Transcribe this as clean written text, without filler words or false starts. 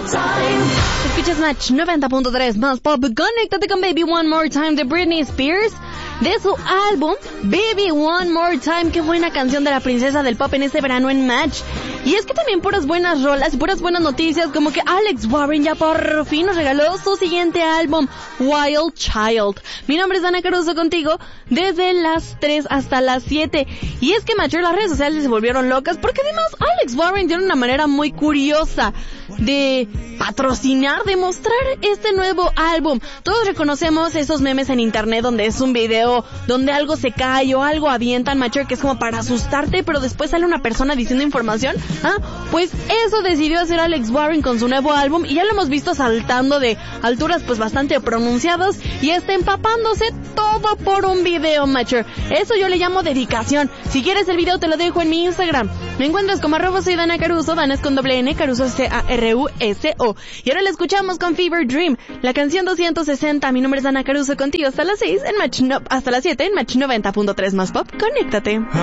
Escuchas Match 90.3 más pop. Conéctate con Baby One More Time de Britney Spears, de su álbum Baby One More Time. Qué buena canción de la princesa del pop en este verano en Match. Y es que también puras buenas rolas y puras buenas noticias, como que Alex Warren ya por fin nos regaló su siguiente álbum, Wild Child. Mi nombre es Dana Caruso, contigo desde las 3 hasta las 7. Y es que Match, las redes sociales se volvieron locas porque además Alex Warren tiene una manera muy curiosa de patrocinar, de mostrar este nuevo álbum. Todos reconocemos esos memes en internet donde es un video donde algo se cae o algo avientan, Matcher, que es como para asustarte, pero después sale una persona diciendo información. Pues eso decidió hacer Alex Warren con su nuevo álbum y ya lo hemos visto saltando de alturas pues bastante pronunciadas y está empapándose todo por un video, Matcher. Eso yo le llamo dedicación. Si quieres el video te lo dejo en mi Instagram. Me encuentras como @soy Dana Caruso, Dana es con doble N, Caruso Caruso. Y ahora la escuchamos con Fever Dream, la canción 260. Mi nombre es Dana Caruso, contigo hasta las 6 en Match, hasta las 7 en Match 90.3 más pop. Conéctate.